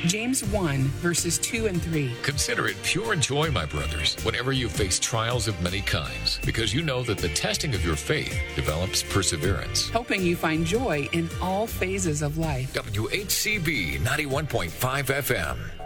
James 1, verses 2 and 3. Consider it pure joy, my brothers, whenever you face trials of many kinds, because you know that the testing of your faith develops perseverance. Helping you find joy in all phases of life. WHCB 91.5 FM.